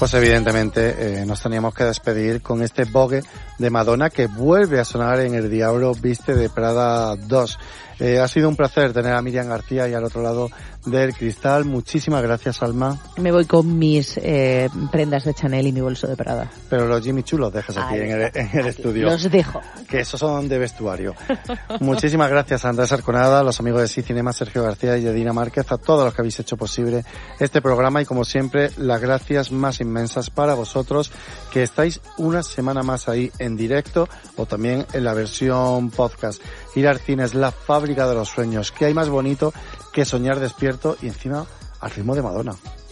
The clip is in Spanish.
Pues evidentemente nos teníamos que despedir con este Vogue de Madonna que vuelve a sonar en El Diablo Viste de Prada 2. Ha sido un placer tener a Miriam García y al otro lado del cristal. Muchísimas gracias, Alma. Me voy con mis prendas de Chanel y mi bolso de Prada. Pero los Jimmy Choo los dejas aquí en el estudio. Los dejo. Que esos son de vestuario. Muchísimas gracias a Andrés Arconada, a los amigos de Sí Cinema, Sergio García y Edina Márquez, a todos los que habéis hecho posible este programa y como siempre las gracias más inmensas para vosotros que estáis una semana más ahí en directo o también en la versión podcast. Ir al cine es la fábrica de los sueños. ¿Qué hay más bonito que soñar despierto y encima al ritmo de Madonna?